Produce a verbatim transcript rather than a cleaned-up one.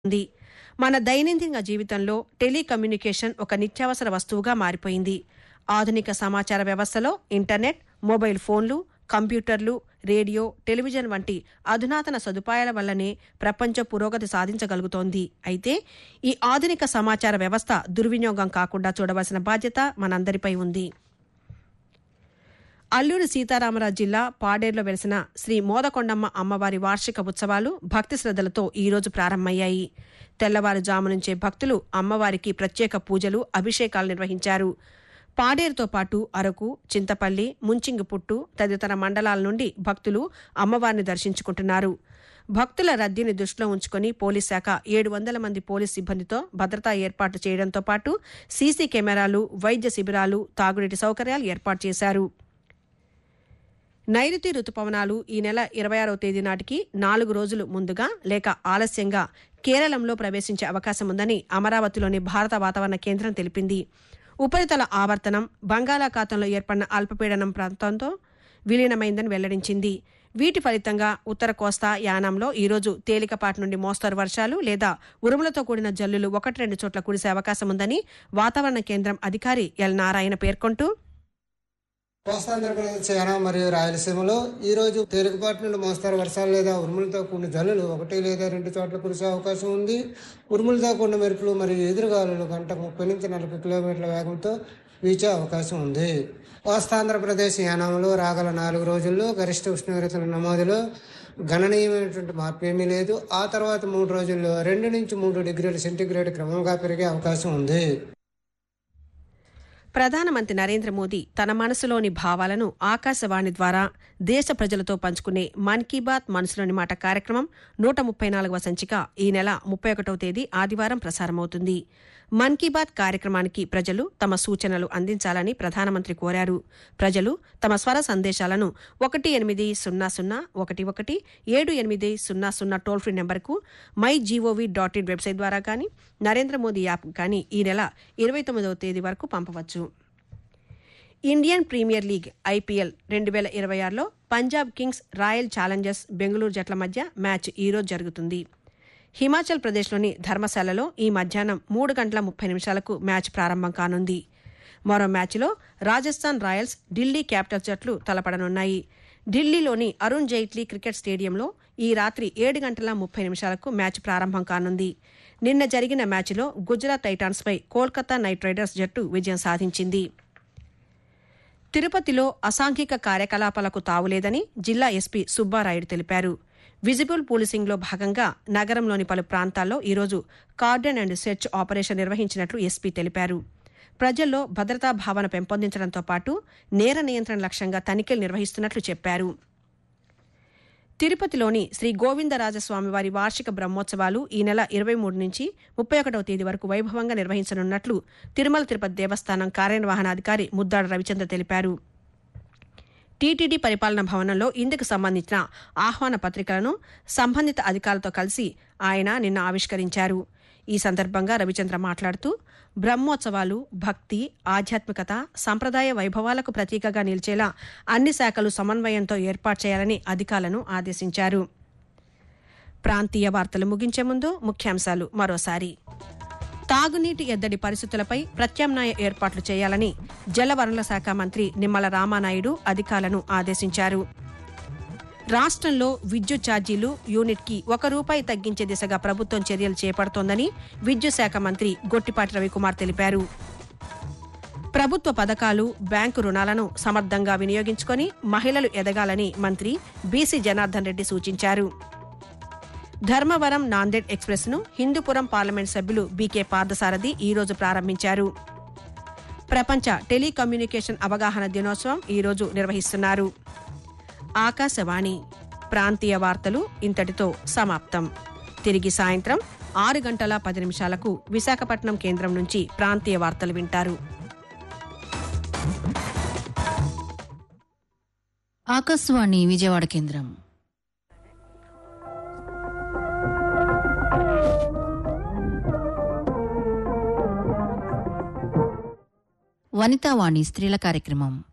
ఉంది. మన దైనందిన జీవితంలో టెలికమ్యూనికేషన్ ఒక నిత్యావసర వస్తువుగా మారిపోయింది. ఆధునిక సమాచార వ్యవస్థలో ఇంటర్నెట్, మొబైల్ ఫోన్లు, కంప్యూటర్లు, రేడియో, టెలివిజన్ వంటి అధునాతన సదుపాయాల వల్లనే ప్రపంచం పురోగతి సాధించగలుగుతోంది. అయితే ఈ ఆధునిక సమాచార వ్యవస్థ దుర్వినియోగం కాకుండా చూడవలసిన బాధ్యత మనందరిపై ఉంది. అల్లూరి సీతారామరాజు జిల్లా పాడేరులో వెలిసిన శ్రీ మోదకొండమ్మ అమ్మవారి వార్షిక ఉత్సవాలు భక్తి శ్రద్ధలతో ఈరోజు ప్రారంభమయ్యాయి. తెల్లవారుజాము నుంచే భక్తులు అమ్మవారికి ప్రత్యేక పూజలు, అభిషేకాలు నిర్వహించారు. పాడేరుతో పాటు అరకు, చింతపల్లి, ముంచింగిపుట్టు తదితర మండలాల నుండి భక్తులు అమ్మవారిని దర్శించుకుంటున్నారు. భక్తుల రద్దీని దృష్టిలో ఉంచుకుని పోలీస్ శాఖ ఏడు వందల మంది పోలీస్ సిబ్బందితో భద్రతా ఏర్పాట్లు చేయడంతో పాటు సీసీ కెమెరాలు, వైద్య శిబిరాలు, తాగునీటి సౌకర్యాలు ఏర్పాటు చేశారు. నైరుతి రుతుపవనాలు ఈ నెల ఇరవై ఆరవ తేదీ నాటికి నాలుగు రోజులు ముందుగా లేక ఆలస్యంగా కేరళంలో ప్రవేశించే అవకాశం ఉందని అమరావతిలోని భారత వాతావరణ కేంద్రం తెలిపింది. ఉపరితల ఆవర్తనం బంగాళాఖాతంలో ఏర్పడిన అల్పపీడనం ప్రాంతంతో విలీనమైందని వెల్లడించింది. వీటి ఫలితంగా ఉత్తర కోస్తా, యానాంలో ఈరోజు తేలికపాటి నుండి మోస్తరు వర్షాలు లేదా ఉరుములతో కూడిన జల్లులు ఒకటి రెండు చోట్ల కురిసే అవకాశం ఉందని వాతావరణ కేంద్రం అధికారి ఎల్ నారాయణ పేర్కొంటూ, కోస్తాంధ్రప్రదేశ్, యానం మరియు రాయలసీమలో ఈ రోజు తేలికపాటి నుండి మోస్తారు వర్షాలు లేదా ఉరుములతో కూడిన జల్లులు ఒకటి లేదా రెండు చోట్ల కురిసే అవకాశం ఉంది. ఉరుములతో కూడిన మెరుపులు మరియు ఎదురుగాలులు గంటకు ముప్పై నుంచి నలభై కిలోమీటర్ల వేగంతో వీచే అవకాశం ఉంది. కోస్తాంధ్రప్రదేశ్, యానంలో రాగల నాలుగు రోజుల్లో గరిష్ట ఉష్ణోగ్రతల నమోదులో గణనీయమైనటువంటి మార్పు ఏమీ లేదు. ఆ తర్వాత మూడు రోజుల్లో రెండు నుంచి మూడు డిగ్రీల సెంటీగ్రేడ్ క్రమంగా పెరిగే అవకాశం ఉంది. ప్రధానమంత్రి నరేంద్ర మోదీ తన మనసులోని భావాలను ఆకాశవాణి ద్వారా దేశ ప్రజలతో పంచుకునే మన్ కీ బాత్ మనసులోని మాట కార్యక్రమం నూట ముప్పై నాలుగవ సంచిక ఈ నెల ముప్పై ఒకటవ తేదీ ఆదివారం ప్రసారమవుతుంది. మన్ కీ బాత్ కార్యక్రమానికి ప్రజలు తమ సూచనలు అందించాలని ప్రధానమంత్రి కోరారు. ప్రజలు తమ స్వర సందేశాలను ఒకటి ఎనిమిది సున్నా సున్నా ఒకటి ఒకటి ఏడు ఎనిమిది సున్నా సున్నా టోల్ ఫ్రీ నెంబర్కు, my GOV dot in website ద్వారా కానీ, నరేంద్ర మోదీ యాప్ కానీ ఈ నెల ఇరవై తొమ్మిదవ తేదీ వరకు పంపవచ్చు. ఇండియన్ ప్రీమియర్ లీగ్ ఐపీఎల్ రెండు వేల ఇరవై ఆరులో Punjab Kings, royal Challengers Bengaluru జట్ల మధ్య మ్యాచ్ ఈరోజు జరుగుతుంది. హిమాచల్ ప్రదేశ్లోని ధర్మశాలలో ఈ మధ్యాహ్నం మూడు గంటల ముప్పై నిమిషాలకు మ్యాచ్ ప్రారంభం కానుంది. మరో మ్యాచ్లో రాజస్థాన్ రాయల్స్, ఢిల్లీ క్యాపిటల్స్ జట్లు తలపడనున్నాయి. ఢిల్లీలోని అరుణ్ జైట్లీ క్రికెట్ స్టేడియంలో ఈ రాత్రి ఏడు గంటల ముప్పై నిమిషాలకు మ్యాచ్ ప్రారంభం కానుంది. నిన్న జరిగిన మ్యాచ్లో గుజరాత్ టైటాన్స్పై కోల్కతా నైట్ రైడర్స్ జట్టు విజయం సాధించింది. తిరుపతిలో అసాంఘిక కార్యకలాపాలకు తావులేదని జిల్లా ఎస్పీ సుబ్బారాయుడు తెలిపారు. విజిబుల్ పోలీసింగ్లో భాగంగా నగరంలోని పలు ప్రాంతాల్లో ఈరోజు కార్డన్ అండ్ సెర్చ్ ఆపరేషన్ నిర్వహించినట్లు ఎస్పీ తెలిపారు. ప్రజల్లో భద్రతా భావన పెంపొందించడంతో పాటు నేర నియంత్రణ లక్ష్యంగా తనిఖీలు నిర్వహిస్తున్నట్లు చెప్పారు. తిరుపతిలోని శ్రీ గోవిందరాజస్వామివారి వార్షిక బ్రహ్మోత్సవాలు ఈ నెల ఇరవై మూడు నుంచి ముప్పై ఒకటవ తేదీ వరకు వైభవంగా నిర్వహించనున్నట్లు తిరుమల తిరుపతి దేవస్థానం కార్యనిర్వహణాధికారి ముద్దాడ రవిచంద్ర తెలిపారు. టీటీడీ పరిపాలనా భవనంలో ఇందుకు సంబంధించిన ఆహ్వాన పత్రికలను సంబంధిత అధికారులతో కలిసి ఆయన నిన్న ఆవిష్కరించారు. ఈ సందర్భంగా రవిచంద్ర మాట్లాడుతూ, బ్రహ్మోత్సవాలు భక్తి, ఆధ్యాత్మికత, సంప్రదాయ వైభవాలకు ప్రతీకగా నిలిచేలా అన్ని శాఖలు సమన్వయంతో ఏర్పాటు చేయాలని అధికారులను ఆదేశించారు. ప్రాంతీయ వార్తలు ముగించే ముందు ముఖ్యాంశాలు మరోసారి. తాగునీటి ఎద్దడి పరిస్థితులపై ప్రత్యామ్నాయ ఏర్పాట్లు చేయాలని జలవనరుల శాఖ మంత్రి నిమ్మల రామానాయుడు అధికారులను ఆదేశించారు. రాష్ట్రంలో విద్యుత్ ఛార్జీలు యూనిట్కి ఒక రూపాయి తగ్గించే దిశగా ప్రభుత్వం చర్యలు చేపడుతోందని విద్యుత్ శాఖ మంత్రి గొట్టిపాటి రవికుమార్ తెలిపారు. ప్రభుత్వ పథకాలు, బ్యాంకు రుణాలను సమర్థంగా వినియోగించుకొని మహిళలు ఎదగాలని మంత్రి బీసీ జనార్దన్ రెడ్డి సూచించారు. ధర్మవరం నాందేడ్ ఎక్స్ప్రెస్ ను హిందూపురం పార్లమెంట్ సభ్యులు బీకే పార్థసారథి ఈరోజు ప్రారంభించారు. ప్రపంచ టెలికమ్యూనికేషన్ అవగాహన దినోత్సవం ఈరోజు నిర్వహిస్తున్నారు. ఆకాశవాణి ప్రాంతీయ వార్తలు ఇంతటితో సమాప్తం. తిరిగి సాయంత్రం ఆరు గంటల పది నిమిషాలకు విశాఖపట్నం కేంద్రం నుంచి ప్రాంతీయ వార్తలు వింటారు. ఆకాశవాణి విజయవాడ కేంద్రం. వనితావాణి స్త్రీల కార్యక్రమం.